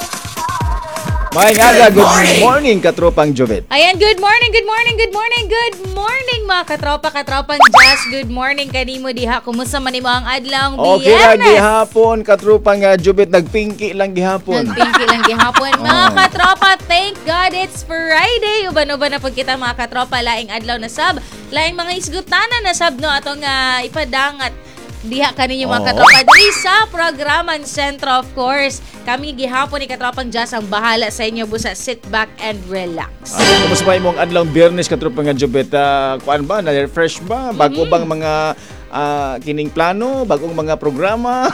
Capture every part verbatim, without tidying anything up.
May nga, good morning, katropang Jovet. Ayan, good morning, good morning, good morning, good morning mga katropa, katropang Jazz. Good morning kanimo diha. Kumusta man nimo ang adlawng Okay Biyernes? lang gihapon, katropang uh, Jovet, nagpinki lang gihapon. Nagpinki lang gihapon. Mga Oh. katropa, thank God it's Friday. Uban-uban na pag kita mga katropa, laing adlaw na sab. Laing mga isgutana na sab no atong uh, ipadangat. Diha kaninyo mga Oo. katropa. Dili sa programang Sentro, of course. Kami gihapon ni Katropang Jazz ang bahala sa inyo. Busa, sit back and relax. Ano kumusta ba imong adlawng Biyernes, katropang uh, Jovet? Uh, kuan ba? Na-refresh ba? Bago bang mga uh, kining plano? Bagong mga programa?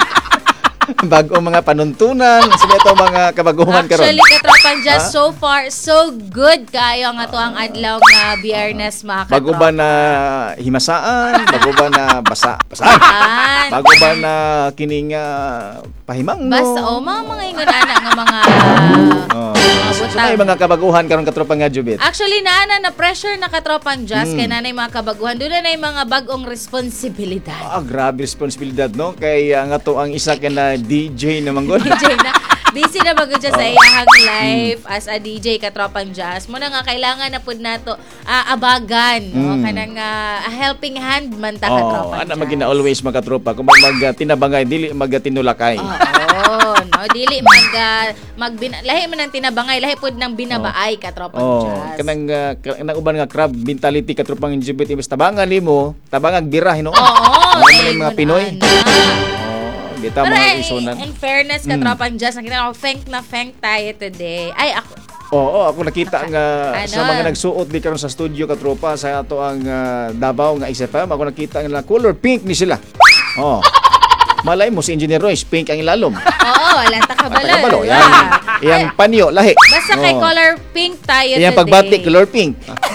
Bagong mga panuntunan? Sige ito mga kabaguhan karon. Actually, Katropang Jazz, Ha? so far, so good kayo ang ato ang adlaw nga Biyernes, mga katropa. Bago ba na himasaan? Bago ba na basa? Basaan? Yan. Bago ba na kining uh, pahimang? Basta, o, mga mga ingunana nga mga Oh. mga So, butang. may mga kabaguhan karon katropang nga Jubit. Actually, naana na pressure na Katropang Jazz, Mm. kaya nanay mga kabaguhan. Doon na yung mga bagong responsibilidad. Ah, grabe responsibilidad no kay uh, nga to ang isa ka na D J naman gud. D J na. Busy na bagod siya sa iyahang life as a D J Katropang Jazz. Muna nga kailangan na pud nato ah, abagan, no? Mm. Kanang ah, a helping hand man ta Oh, Katropang ana Jazz. magina always mga katropa kung mag mag- tinabangay dili magtinulakay. Oo, no, dili mag uh, magbina lahi man ang tinabangay, lahi pud nang binabaay Katropang Oh, Jazz. kanang uh, kanang uban nga crab mentality katropang Jubit imbes tabangan nimo, tabangag birahe no. Oo, Ano man eh, yung mga kun Pinoy? ana. Oh, bita Pero mga eh, isunan. in fairness, Mm. Katropang Jazz, nakita ko, thank na thank tayo today. Ay, ako, Oo, ako nakita nga Ano? sa mga nagsuot di karon sa studio katropa sa ato ang uh, Davao nga S F M, ako nakita nga color pink ni sila. Oh. Malay mo si Engineer Royce, pink ang ilalom. oo, wala ta kabalo. Takabalo, Ah. yan. Iyang panyo, lahi. Basta kay Oh. color pink tayo Iyang today. pagbati, color pink.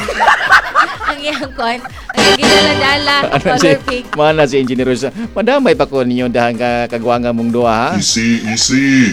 Ang iyang kon, ang ginala-dala, Ano si, color pink. mana si Engineer Royce, madamay pa ko ninyo dahang ka, kagwanga mong duha, ha? Easy, easy.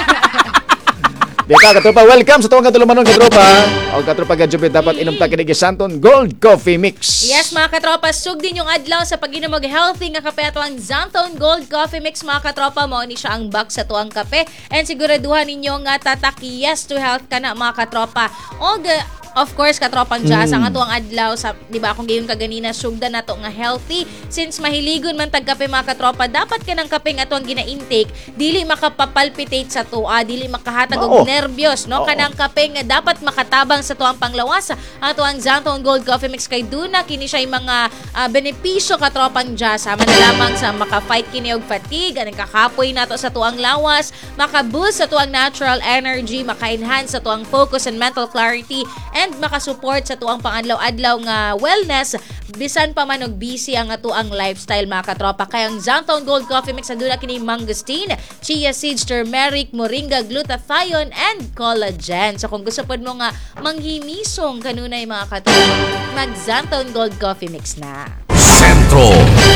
Di ka, katropa, welcome sa tuwang katulumanon, katropa. O katropa, gadjubit, dapat inom ta kinig Santon Gold Coffee Mix. Yes, mga katropa, sugdin yung adlaw sa pag-inom og healthy nga kape ato ang Xantone Gold Coffee Mix, mga katropa. Mao ni siya ang box sa tuwang kape. And siguraduhan ninyo nga tatak yes to health kana, mga katropa. Og of course, Katropang Jazz, Mm. ang ato ang adlaw sa, di ba, kung gayon kaganina, sugdan nato nga healthy. Since mahiligon man tag kape, mga katropa, dapat ka ng kape nga ato ang gina-intake, dili makapapalpitate sa tuwa, dili makahatag Oo. og nervyos, no? Oo. Kanang kape nga dapat makatabang sa tuwang panglawasa. Ang ato ang Xantone Gold Coffee Mix kay Duna, kini siya yung mga ah, benepisyo, Katropang Jazz. Sama na lamang sa maka-fight kini og fatigue, anong kakapoy nato sa tuwang lawas, maka-boost sa tuwang natural energy, maka-enhance sa tuwang focus and mental clarity, and makasupport sa tuwang pangadlaw-adlaw nga wellness, bisan pa man og busy ang ato ang lifestyle, mga katropa. Kaya ang Xantone Gold Coffee Mix aduna kini mangosteen, chia seeds, turmeric, moringa, glutathione, and collagen. So kung gusto pod mo nga manghimisong kanunay, mga katropa, mag Xantone Gold Coffee Mix na. Sentro.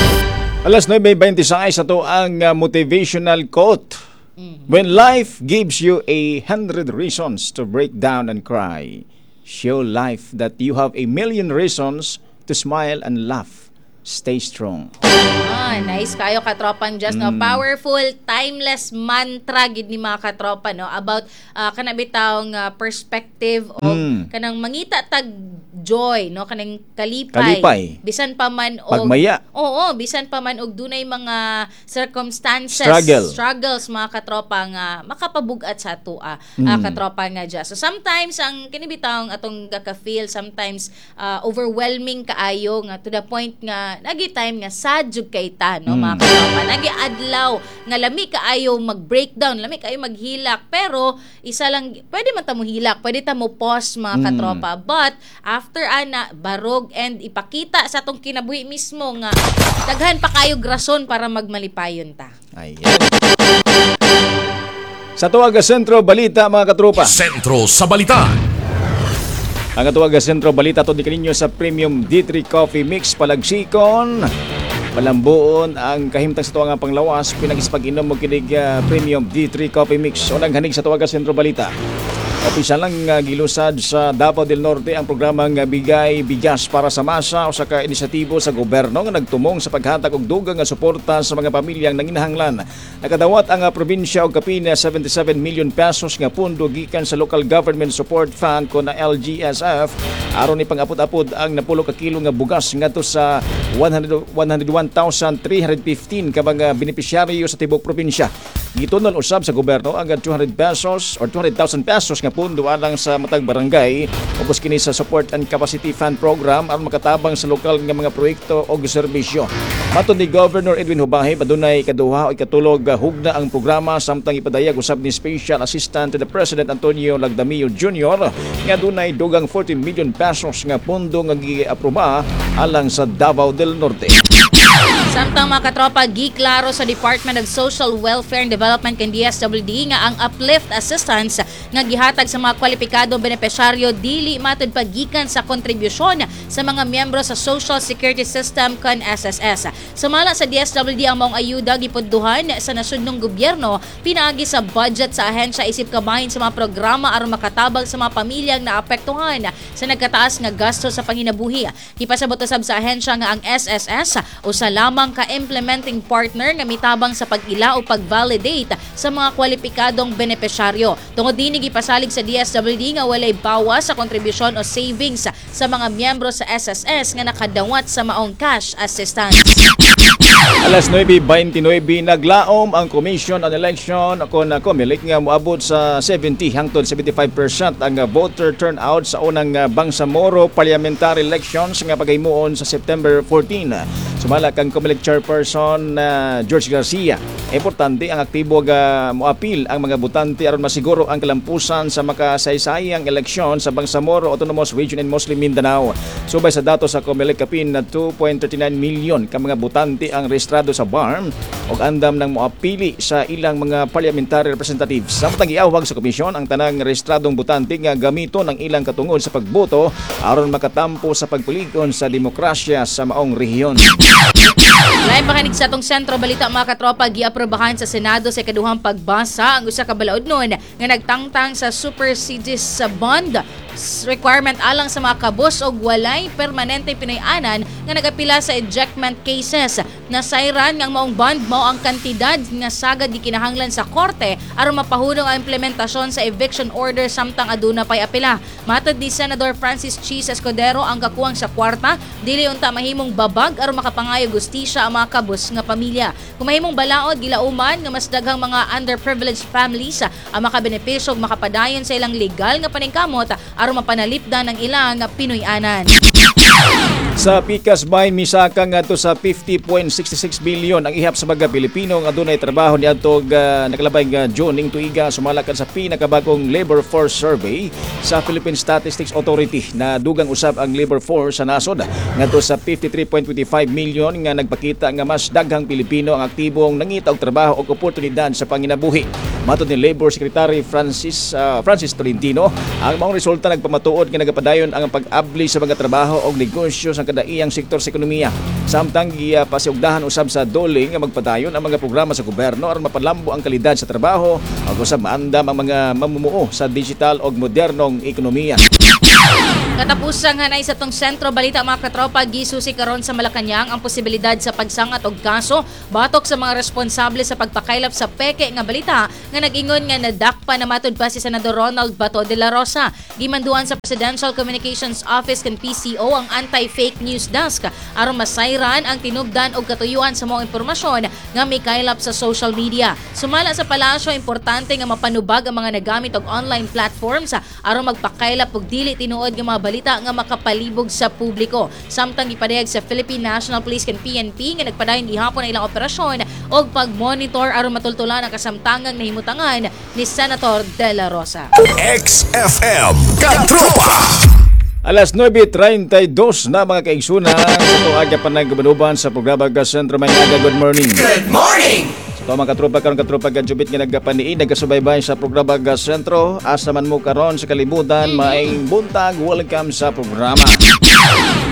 Alas nine twenty-six sa to ang uh, motivational quote. When life gives you a hundred reasons to break down and cry, show life that you have a million reasons to smile and laugh. Stay strong. Ah, nice kayo, Katropang Jazz, no? Powerful, timeless mantra gid ni mga katropa, no? About uh, kanabitawng uh, perspective o Mm. kanang mangita tag joy, no? Kanang kalipay. Kalipay. Bisan pa man og Pagmaya. Oo, bisan pa man og dunay mga circumstances, Struggle. struggles, mga katropa nga makapabug-at sa tua, Mm. uh, katropa nga Jazz. So sometimes ang kinibitawng atong gaka-feel sometimes uh, overwhelming kaayo nga to the point nga nagi time nga sad jud kay ta, no, mga Mm. katropa. Nagi adlaw nga lami kaayo mag-breakdown, lami kaayo maghilak, pero isa lang pwede man ta mo hilak, pwede ta mo pause, mga Mm. katropa. But after ana barog and ipakita sa atong kinabuhi mismo nga daghan pa kayo grason para magmalipayon ta. Ayan. Sa tuwag Sentro Balita, mga katropa. Sentro sa balita. Ang tuwag Sentro Balita to di kaninyo sa Premium D three Coffee Mix palagsikon. Malambuon ang kahimtang sa tuwang panglawas pinag-ispag-inom mo kinig uh, Premium D three Coffee Mix o naghanig sa tuwag Sentro Balita. Opisyal lang nga gilusad sa Davao del Norte ang programang nga bigay bigas para sa masa o sa ka-inisyatibo sa gobyerno nga nagtumong sa paghatag og dugang nga suporta sa mga pamilyang nanginahanglan. Nakadawat ang uh, probinsya og kapin na seventy-seven million pesos nga pondo gikan sa Local Government Support Fund ko na L G S F aron ni pang-apod-apod ang napulo ka kilo nga bugas ngadto sa one hundred one thousand three hundred fifteen ka mga benepisyaryo sa tibok probinsya. Gitunol usab sa gobyerno ang two hundred pesos or two hundred thousand pesos nga pundo alang sa matag barangay ubos kini sa Support and Capacity Fund Program aron makatabang sa lokal nga mga proyekto o serbisyo. Matod ni Governor Edwin Hubahay, padunay ikaduha o ikatulog hugna ang programa samtang ipadayag usab ni Special Assistant to the President Antonio Lagdamio Junior nga dunay dugang forty million pesos nga pundo nga giaproba alang sa Davao del Norte. Samtang mga katropa, giklaro sa Department of Social Welfare and Development kan D S W D nga ang uplift assistance nga gihatag sa mga kwalipikadong benepisyaryo dili matud pagikan sa kontribusyon sa mga miyembro sa Social Security System kan S S S. Sumala sa D S W D ang maong ayuda gipudduhan sa nasudnong gobyerno pinaagi sa budget sa ahensya isip kabahin sa mga programa aron makatabang sa mga pamilyang naapektuhan sa nagkataas nga gasto sa panginabuhi. Ipasabot usab sa ahensya nga ang S S S usa lamang ka-implementing partner nga mitabang sa pag-ila o pag-validate sa mga kwalipikadong benepisyaryo. Tungod dinig ipasalig sa D S W D nga walay bawas sa kontribusyon o savings sa mga miyembro sa S S S nga nakadawat sa maong cash assistance. Alas nine twenty-nine naglaom ang Commission on Election kon COMELEC nga moabot sa seventy hangtod seventy-five percent ang voter turnout sa unang Bangsamoro Parliamentary Elections nga paghimuon sa September fourteen. Sumala kang COMELEC Chairperson uh, George Garcia. Importante ang aktibo nga moapil ang mga botante aron masiguro ang kalampusan sa makasaysayang eleksyon sa Bangsamoro Autonomous Region in Muslim Mindanao. Subay sa datos sa COMELEC kapin na two point three nine milyon ka mga botante ang rehistrado sa B A R M ug andam ng moapili sa ilang mga parliamentary representatives. Samtang giawag sa komisyon ang tanang rehistradong botante nga gamiton ang ilang katungod sa pagboto aron makatampo sa pagpuligon sa demokrasya sa maong rehiyon. Lain pakinig sa atong sentro balita mga katropa, giaprobahan sa Senado sa ikaduhang pagbasa ang usa ka balaod nun nga nagtangtang sa supersedes sa bond requirement alang sa mga kabus o walay permanente pinayanan nga nagapila sa ejectment cases. Nasayran nga ang maong bond mao ang kantidad nga sagad gikinahanglan sa korte aron mapahunong ang implementasyon sa eviction order samtang aduna pay apela. Matod ni Senador Francis Cheese Escudero ang kakuwang sa kwarta dili unta mahimong babag aron makapangayo gustisya ang mga kabus nga pamilya. Kung mahimong balaod gilauman nga mas daghang mga underprivileged families ang makabenepisyo ug makapadayon sa ilang legal nga paningkamot aron mapanalipdan ang ilang Pinoy-anan. Sa pikas bay misaka ngadto sa fifty point six six bilyon ang ihap sa mga Pilipino nga adunay trabaho niadtong uh, nakalabay nga June ning tuiga sumalakan sa pinakabagong labor force survey sa Philippine Statistics Authority na dugang usab ang labor force sa nasod ngadto sa fifty-three point two five milyon nga nagpakita nga mas daghang Pilipino ang aktibong nangita og trabaho ug oportunidad sa panginabuhi. Matod ni Labor Secretary Francis uh, Francis Tolentino, ang maong resulta nagpamatuod nga nagapadayon ang pag-abli sa mga trabaho og negosyo sa kadaiyang sektor sa ekonomiya. Samtang gipasiugdahan usab sa dole nga magpadayon ang mga programa sa gobyerno aron mapalambo ang kalidad sa trabaho ug usab maandam ang mga mamumuo sa digital og modernong ekonomiya. Katapusan nga na sa tong sentro balita mga katropa, gisusi karon sa Malacañang ang posibilidad sa pagsangat og kaso batok sa mga responsable sa pagpakaylap sa peke nga balita nga nag-ingon nga nadakpa na matud pa si Senador Ronald Bato de la Rosa. Gimanduan sa Presidential Communications Office kan P C O ang Anti-Fake News Desk aron masayran ang tinubdan og katuyuan sa mga impormasyon nga may kaylap sa social media. Sumala sa palasyo, importante nga mapanubag ang mga nagamit og online platforms aron magpakaylap og dili tinuod nga mga balita nga makapalibog sa publiko. Samtang ipadayag sa Philippine National Police kan P N P nga nagpadayon gihapon ang ilang operasyon og pagmonitor aron matultulan ang kasamtangang nahimutangan ni Senator De La Rosa. X F M Katropa. Alas nine thirty-two na mga kaigsunan ito agya pa nagbanuban sa programa ga Sentro Manyaga. Good morning. Good morning. So mga katropa karon katropa gadjubit nga nagapaniid nagasubaybay sa programa ga Sentro. Asa man mo karon sa kalibutan, maayong buntag, welcome sa programa.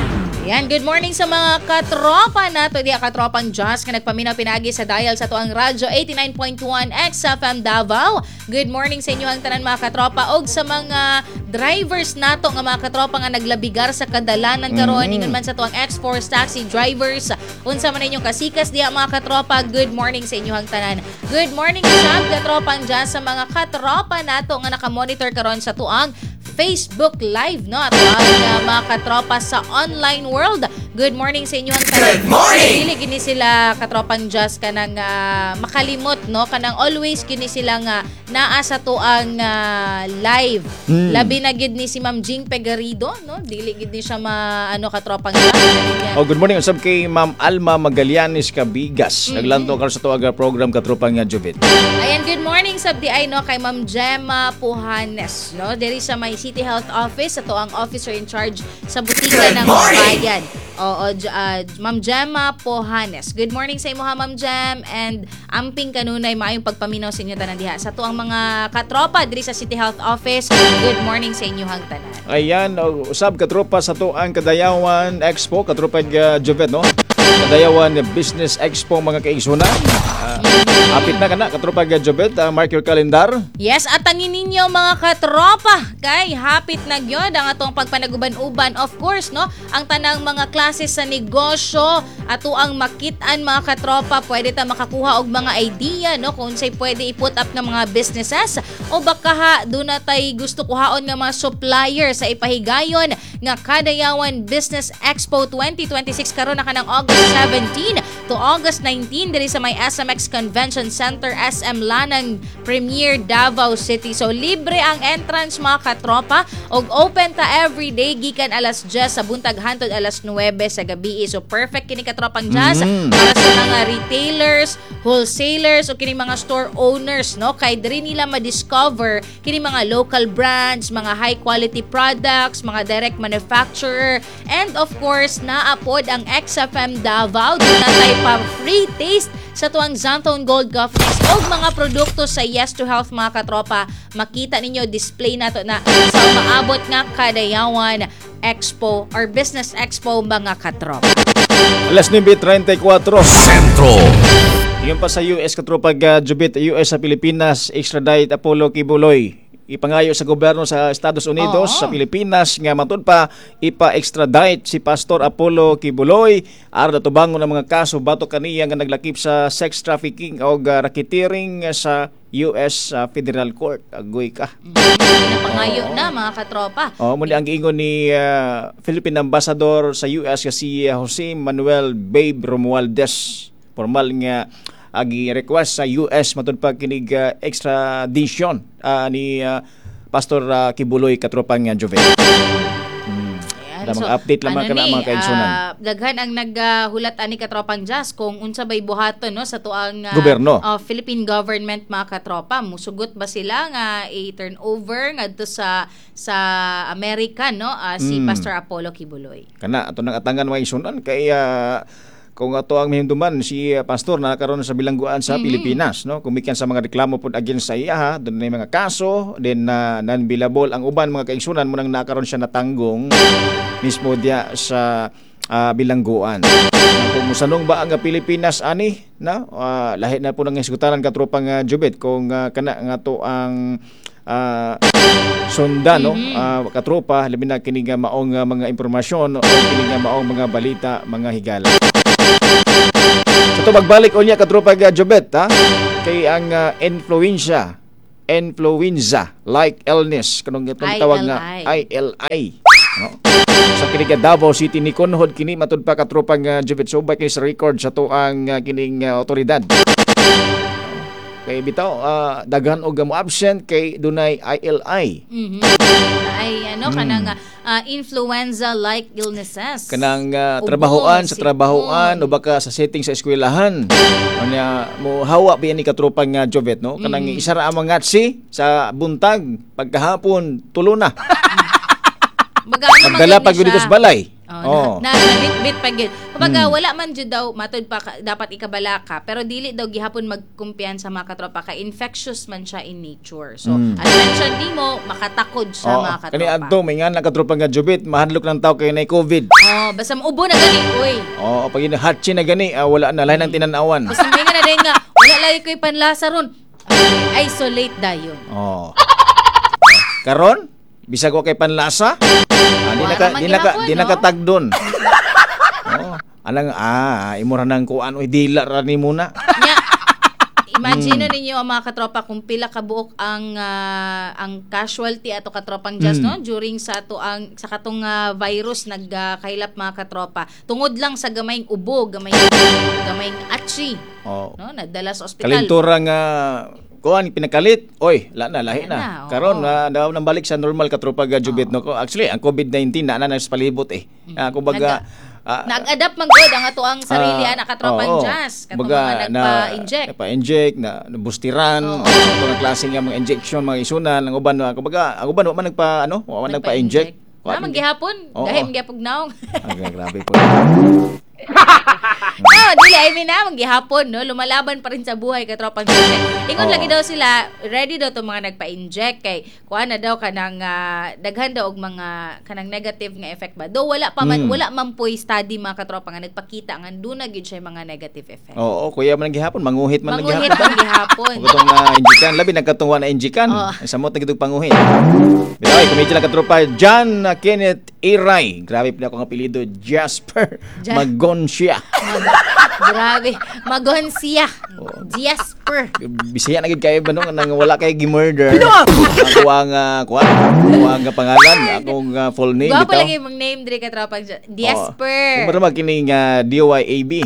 Yan, good morning sa mga katropa nato diya katropang Just nga nagpaminaw pinagi sa dial sa tuang radyo eighty-nine point one X F M Davao. Good morning sa inyo ang tanan mga katropa og sa mga drivers nato nga mga katropa nga naglabigar sa kadalanan karon mm-hmm. ingon man sa tuang X Force taxi drivers. Unsa man inyong kasikas diya mga katropa, good morning sa inyo ang tanan. Good morning sa katropang Just sa mga katropa nato nga nakamonitor karon sa tuang Facebook Live, no? At ang uh, mga katropa sa online world. Good morning sa inyo ang tanan. Good morning! Dili gini sila katropang Just kanang uh, makalimot, no? Kanang always gini sila nga naa sa tuang uh, live. Hmm. Labi na gid ni si Ma'am Jing Pegarido, no? Dili gid ni siya ma ano katropang Just. Oh, good morning usab kay Ma'am Alma Magallanes Cabigas. Mm-hmm. Naglanto karon sa tuaga program katropang nga Jovit. Ayan, good morning sab di ay no kay Ma'am Gemma Puhanes, no? Diri sa may City Health Office, ato ang officer in charge sa butika ng bayan. Oo, uh, Ma'am Gemma Pohanes. Good morning sa imo ha, Ma'am Gem, and amping kanunay maayong pagpaminaw sa inyo tanan diha. Sa tuang mga katropa diri sa City Health Office, good morning sa inyo hang tanan. Ayan, uh, usab katropa sa tuang Kadayawan Expo, katropa nga Jovet, no? Kadayawan Business Expo mga kaigsunan. Uh, apit na kana katropa nga Jovet, uh, mark your calendar. Yes, at tangin ninyo mga katropa, kay hapit na gyud ang atong pagpanaguban-uban. Of course, no? Ang tanang mga klase sa negosyo ato ang makit-an mga katropa, pwede ta makakuha og mga idea, no? Kung say pwede i-put up ng mga businesses o baka ha doon na tay gusto kuhaon nga mga supplier sa ipahigayon nga Kadayawan Business Expo twenty twenty-six karon na kanang August seventeenth to August nineteenth diri sa may S M X Convention Center S M Lanang Premier Davao City. So libre ang entrance mga katropa og open ta every day gikan alas diyes sa buntag hantod alas nuwebe sa gabi. So perfect kini katropang Just mm. para sa mga retailers, wholesalers o kini mga store owners, no? Kay diri nila ma-discover kini mga local brands, mga high quality products, mga direct manufacturer, and of course naapod ang X F M Davao doon na tayo pa free taste sa tuwang Zantone Gold Coffee Mix o mga produkto sa Yes to Health mga katropa. Makita ninyo display nato na sa maabot nga Kadayawan Expo or Business Expo mga katropa. Alas nine thirty-four Sentro. Yung pa sa U S katropa nga Jovit, U S sa Pilipinas, extradite Apollo Kibuloy. Ipangayo sa gobyerno sa Estados Unidos Oo. sa Pilipinas nga matud pa ipa-extradite si Pastor Apollo Kibuloy aron tubangon ang mga kaso batok kaniya nga naglakip sa sex trafficking o uh, racketeering sa U S uh, Federal Court. Agoy ka. Napangayo na mga katropa. Oh, muli ang giingon ni uh, Philippine Ambassador sa U S kasi uh, Jose Manuel Babe Romualdez. Formal nga agi request sa U S matud pa kinig uh, extradition uh, ni uh, Pastor uh, Kibuloy katropang uh, Jovet. Hmm. Lamang so, update lamang ano kana mga kaigsunan. Uh, daghan ang naghulat uh, ani katropang Just kung unsa bay buhaton no sa tuang uh, gobyerno. Uh, Philippine government mga katropa. Musugot ba sila nga i-turn over ngadto sa sa America no uh, si hmm. Pastor Apollo Kibuloy. Kana ato nang atangan mga igsunan kay uh, kung ato ang mahinduman si uh, pastor na karon sa bilangguan sa mm-hmm. Pilipinas, no, kumikan sa mga reklamo pud against sa iya ha, doon na mga kaso, then uh, non-billable ang uban mga kaigsunan mo nang nakaroon siya natanggong mismo dia sa uh, bilangguan. Kung musanong ba ang Pilipinas ani na uh, lahi na po nang isgutaran katropang uh, Jubit kung uh, kana nga to ang uh, sunda no mm-hmm. uh, katropa labi na kini nga maong uh, mga impormasyon o kini nga maong mga balita mga higala. So to magbalik unya katropa ga Jobet ha kay ang uh, influenza influenza like illness kanang itong tawag nga I L I no sa kini nga Davao City ni konhod kini matud pa katropa nga Jobet so kay sa record sa tuang uh, kining uh, otoridad kay bitaw uh, daghan og mo absent kay dunay I L I. Mhm. Ay ano kanang uh, influenza like illnesses. Kanang uh, trabahoan sa trabahoan o baka sa setting sa eskwelahan. Unya mo hawa ba ni katropang nga Jovet no? Kanang mm-hmm. isa ra ang mga ngatsi sa buntag pagkahapon tulo na. Magano magdala pag dito sa balay. Oh, Oh. na, na, na bit-bit pa gyud. Kumbaga Mm. wala man jud daw matud pa ka- dapat ikabala ka, pero dili daw gihapon magkumpiyansa mga katropa kay infectious man siya in nature. So, Mm. ang mention nimo makatakod sa Oh, mga kani katropa. adto may nga nakatropa nga jubit, mahadlok lang tao kay nay COVID. Oh, basta ubo na gani, uy. Oh, pag ina hatchi na gani, ah, wala na lain ang tinanawan. Basta may nga na din nga, wala lagi ko'y panlasa ron. Ay, isolate dayon. Oh. Karon, bisag ko kay panlasa. Ah, di Wala naka man di naka gihapon, di no? nakatag doon. Oh, alang ah, imo ra nang kuan oy dila ra ni muna. Nya, imagine Hmm. ninyo ang mga katropa kung pila ka buok ang ah, ang casualty ato katropang just Hmm. no during sa to ang sa katong ah, virus nagkailap mga katropa tungod lang sa gamayng ubo, gamayng gamayng atchi, Oh. no, nadala sa ospital. Kalintura nga kuan pinakalit. Oy, la na lahi Wala na, na. oo. Karon na daw nang balik sa normal katropa ga jubit no ko. Actually, ang COVID nineteen na na sa palibot eh. Ah, kumbaga ah, Nag-adapt man gud ang ato ang sarili ah, ana katropang oo. jazz katong Kumbaga, mga nagpa-inject. nagpa-inject, na nabustiran, Oo. oh, mga klase nga mga injection, mga isunan, ang uban na kumbaga, ang uban wa man nagpa ano, wa man nagpa-inject. Na man gihapon, Oo. dahil gyapon naong. Ang grabe po. Oh, dili I mean na maghihapon no, lumalaban pa rin sa buhay katropang Jose. Ingon Oo. lagi daw sila, ready daw to mga nagpa-inject kay kuha na daw kanang ah, daghan daw og mga kanang negative nga effect ba. Do wala pa man Mm. wala man po'y study mga katropa nga nagpakita nga duna gyud siya mga negative effect. Oo, kuya man gihapon, manguhit man Manguhit gihapon. man gihapon. Kung itong na injikan, labi nagkatungwa na injikan. Oo. Ay, samot na gitong panguhin. Pero ay, kumidya lang katropa, John Kenneth Iray. Grabe pala akong apelido, Jasper Ja- Magoncia. Mag- Grabe, magonsiya. Jasper. Bisaya na gid kayo ba nung nang wala kay gi-murder. Ako ang uh, kuan, ako ang pangalan, akong uh, full name Gwapo bitaw. lagi mong name diri katropang Jose. Oo. Jasper. Kung ba kining uh, D Y A B.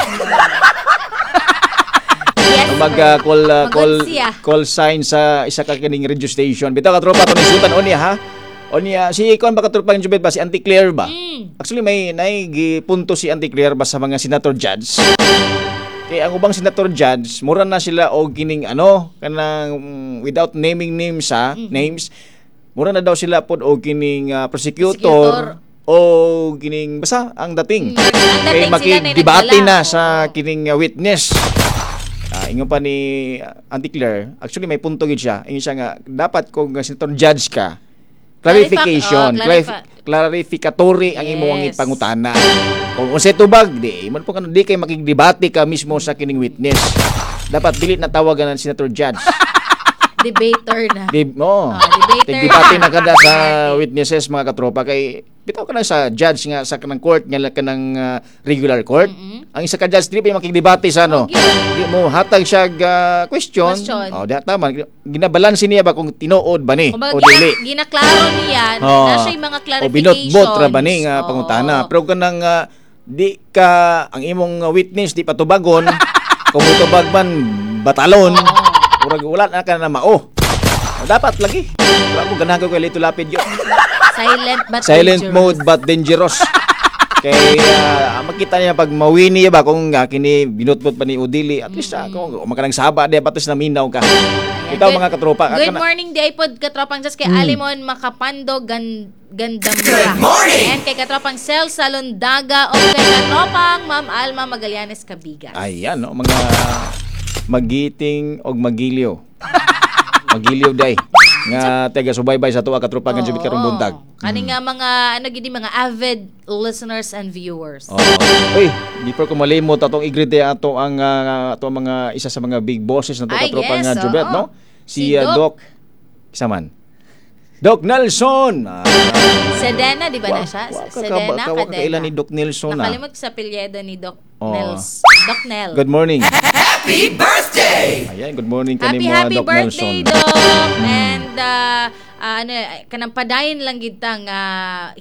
Jasper. Mag uh, call uh, call Magonsiya. call sign sa isa ka kining radio station. Bitaw ka tropa to ni sutan oni ha. Oni uh, si kon ba ka tropa ng Jubet ba si Auntie Claire ba? Mm. Actually may nay punto si Auntie Claire ba sa mga senator judge. Kaya ang ubang senator judge, mura na sila og kining ano kanang mm, without naming names ha, Mm-hmm. names. Mura na daw sila pod og kining uh, Prosecutor. prosecutor o kining basta ang dating. Mm, ang dating Kay sila na makidebate nagdala. na sa Oo. kining uh, witness. Ah, ingon pa ni uh, Auntie Claire, actually may punto gid siya. Ingon siya nga dapat kung uh, senator judge ka, clarification, Clarifa- oh, clarif- clarifa- clarificatory ang imong Yes. ipangutana. Kung unsay tubag, di man po kano di kay makigdebate ka mismo sa kining witness. Dapat dili na tawagan ng senator judge. Debater na. Di mo. Ah, debater. Tigdebate na kada sa witnesses mga katropa kay bitaw ka na sa judge nga sa kanang court nga kanang uh, regular court. Mm-mm. Ang isa ka judge dili pa makigdebate sa ano. Oh, yun. Di mo hatag siya uh, question. Question. Oh, di tama. Ginabalanse niya ba kung tinuod ba ni Kumbaga, o dili. gina, ginaklaro niya Oh. na siya yung mga O clarifications. binot-bot ra ba ni nga Oo. pangutana. Pero kanang uh, di ka ang imong uh, witness di patubagon, kung mutubag man batalon, murag wala na ka na mao. Dapat lagi. Wala ko ganahan ko kay Lito Lapid yun. Silent but Silent dangerous. mode but dangerous. Kay uh, makita niya pag mawini ba kung uh, kini binutbot pa ni Udili, at least uh, kung makanang saba di batos na minaw ka. Ayan. Ikaw Good- mga katropa, Good kana- morning, di pod katropang just kay Hmm. Alimon Makapando gan Gandamura. Good morning! And kay katropang Cel Salondaga o kay katropang Ma'am Alma Magallanes Cabigas. Ayan, no, mga magiting og magiliw. Magiliw day. Nga taga subaybay sa tuwa katropa nga jubit karong buntag. Kani nga mga ano gid mga avid listeners and viewers. Oh. Uy, before ko malimot atong i-greet ato ang uh, ato ang mga isa sa mga big bosses na to Ay, katropa yes, nga jubet, oo. no? Si, Si uh, Doc. Doc Kisaman. Doc Nelson. Ah, Sedena, di ba na wa- siya? wa ka- Sedena, ka- wa ka kailan Cadena. ni Doc Nelson ah. Nakalimot ko sa apelyido ni Doc Oh. Nels. Doc Nel. Good morning. Happy birthday! Ayan, good morning Happy, kanimo happy Doc birthday, Nelson. Doc! And, uh, uh, ano, kanang padayon lang gitang uh,